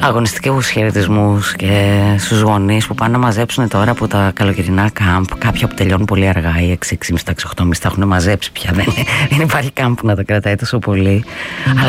Αγωνιστικούς χαιρετισμούς και στους γονείς που πάνε να μαζέψουν τώρα από τα καλοκαιρινά κάμπ. Κάποια που τελειώνουν πολύ αργά, οι 6, 6,5, 8,5 τα έχουν μαζέψει πια. Δεν υπάρχει κάμπ που να τα κρατάει τόσο πολύ.